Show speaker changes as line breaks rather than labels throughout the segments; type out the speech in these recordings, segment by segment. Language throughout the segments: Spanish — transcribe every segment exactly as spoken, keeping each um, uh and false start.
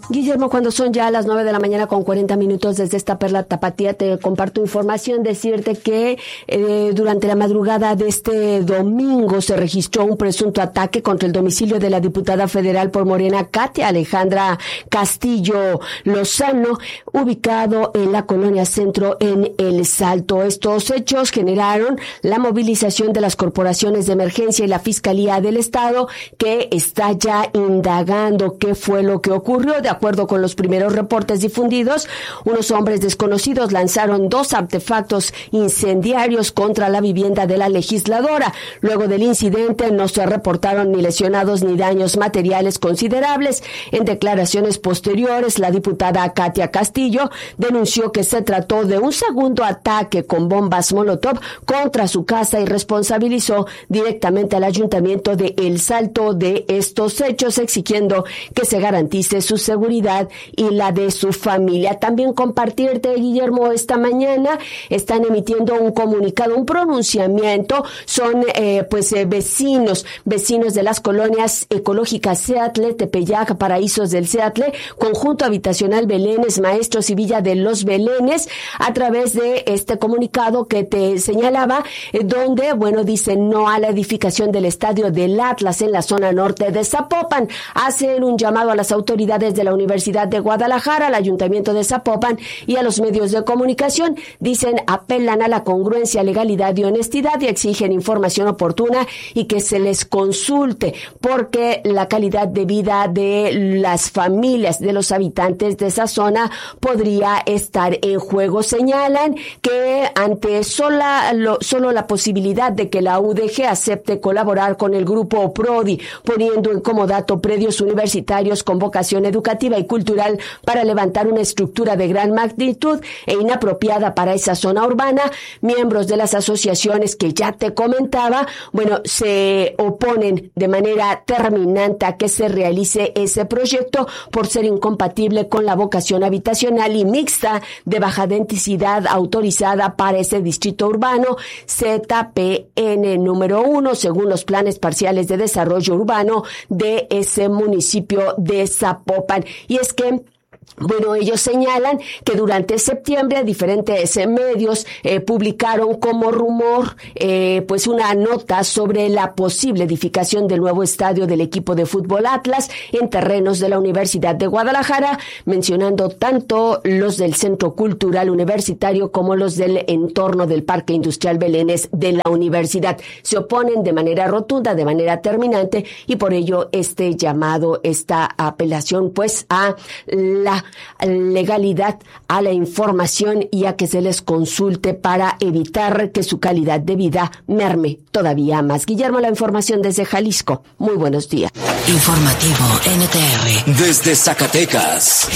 Guillermo, cuando son ya las nueve de la mañana con cuarenta minutos desde esta Perla Tapatía, te comparto información, decirte que eh, durante la madrugada de este domingo se registró un presunto ataque contra el domicilio de la diputada federal por Morena, Katia Alejandra Castillo Lozano, ubicado en la Colonia Centro en El Salto. Estos hechos generaron la movilización de las corporaciones de emergencia y la Fiscalía del Estado, que está ya indagando qué fue lo que ocurrió. De acuerdo con los primeros reportes difundidos, unos hombres desconocidos lanzaron dos artefactos incendiarios contra la vivienda de la legisladora. Luego del incidente no se reportaron ni lesionados ni daños materiales considerables. En declaraciones posteriores, la diputada Katia Castillo denunció que se trató de un segundo ataque con bombas Molotov contra su casa y responsabilizó directamente al Ayuntamiento de El Salto de estos hechos, exigiendo que se garantice su seguridad y la de su familia. También compartirte, Guillermo, esta mañana están emitiendo un comunicado, un pronunciamiento. Son eh, pues eh, vecinos, vecinos de las colonias ecológicas Seattle, Tepeyac, Paraísos del Seattle, Conjunto Habitacional Belénes, Maestros y Villa de los Belénes, a través de este comunicado que te señalaba, eh, donde, bueno, dicen no a la edificación del estadio del Atlas en la zona norte de Zapopan. Hacen un llamado a las autoridades de la Universidad de Guadalajara, al Ayuntamiento de Zapopan y a los medios de comunicación. Dicen, apelan a la congruencia, legalidad y honestidad y exigen información oportuna y que se les consulte, porque la calidad de vida de las familias, de los habitantes de esa zona podría estar en juego. Señalan que ante sola, lo, solo la posibilidad de que la U D G acepte colaborar con el grupo PRODI, poniendo en comodato predios universitarios con vocación educativa y cultural para levantar una estructura de gran magnitud e inapropiada para esa zona urbana, miembros de las asociaciones que ya te comentaba, bueno, se oponen de manera terminante a que se realice ese proyecto por ser incompatible con la vocación habitacional y mixta de baja densidad autorizada para ese distrito urbano Z P N número uno, según los planes parciales de desarrollo urbano de ese municipio de Zapopan. Y es que, bueno, ellos señalan que durante septiembre diferentes eh, medios eh, publicaron como rumor eh, pues una nota sobre la posible edificación del nuevo estadio del equipo de fútbol Atlas en terrenos de la Universidad de Guadalajara, mencionando tanto los del Centro Cultural Universitario como los del entorno del Parque Industrial Belénes de la universidad. Se oponen de manera rotunda, de manera terminante, y por ello este llamado, esta apelación pues a la legalidad, a la información y a que se les consulte para evitar que su calidad de vida merme todavía más. Guillermo, la información desde Jalisco. Muy buenos días.
Informativo N T R desde Zacatecas.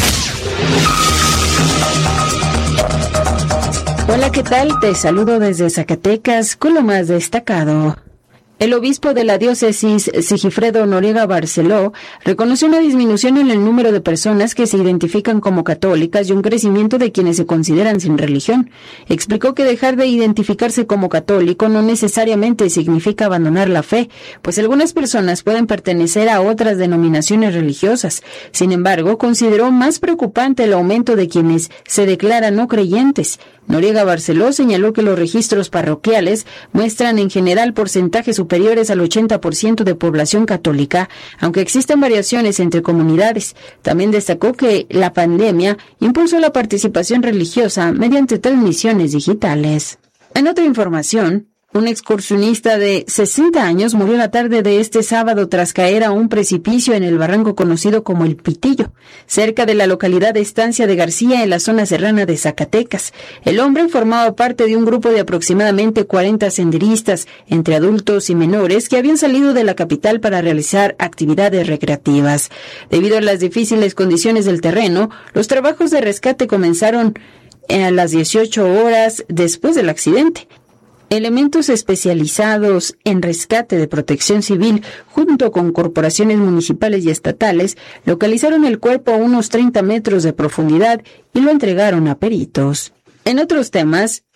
Hola, ¿qué tal? Te saludo desde Zacatecas con lo más destacado. El obispo de la diócesis, Sigifredo Noriega Barceló, reconoció una disminución en el número de personas que se identifican como católicas y un crecimiento de quienes se consideran sin religión. Explicó que dejar de identificarse como católico no necesariamente significa abandonar la fe, pues algunas personas pueden pertenecer a otras denominaciones religiosas. Sin embargo, consideró más preocupante el aumento de quienes se declaran no creyentes. Noriega Barceló señaló que los registros parroquiales muestran en general porcentajes superiores al ochenta por ciento de población católica, aunque existen variaciones entre comunidades. También destacó que la pandemia impulsó la participación religiosa mediante transmisiones digitales. En otra información, un excursionista de sesenta años murió la tarde de este sábado tras caer a un precipicio en el barranco conocido como El Pitillo, cerca de la localidad de Estancia de García, en la zona serrana de Zacatecas. El hombre formaba parte de un grupo de aproximadamente cuarenta senderistas, entre adultos y menores, que habían salido de la capital para realizar actividades recreativas. Debido a las difíciles condiciones del terreno, los trabajos de rescate comenzaron a las dieciocho horas después del accidente. Elementos especializados en rescate de protección civil, junto con corporaciones municipales y estatales, localizaron el cuerpo a unos treinta metros de profundidad y lo entregaron a peritos. En otros temas,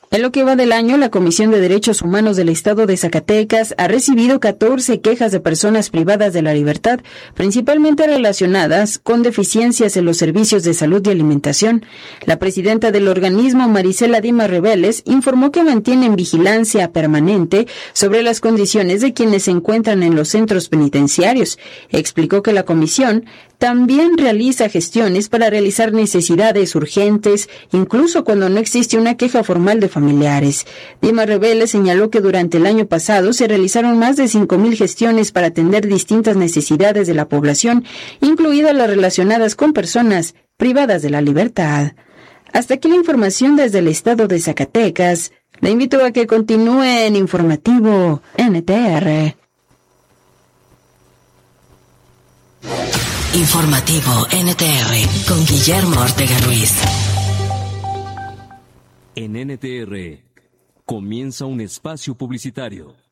En lo que va del año, la Comisión de Derechos Humanos del Estado de Zacatecas ha recibido catorce quejas de personas privadas de la libertad, principalmente relacionadas con deficiencias en los servicios de salud y alimentación. La presidenta del organismo, Marisela Dimas Reveles, informó que mantienen vigilancia permanente sobre las condiciones de quienes se encuentran en los centros penitenciarios. Explicó que la comisión también realiza gestiones para realizar necesidades urgentes, incluso cuando no existe una queja formal de familiares. Dimas Reveles señaló que durante el año pasado se realizaron más de cinco mil gestiones para atender distintas necesidades de la población, incluidas las relacionadas con personas privadas de la libertad. Hasta aquí la información desde el estado de Zacatecas. Le invito a que continúe en Informativo N T R.
Informativo N T R con Guillermo Ortega Ruiz.
En N T R comienza un espacio publicitario.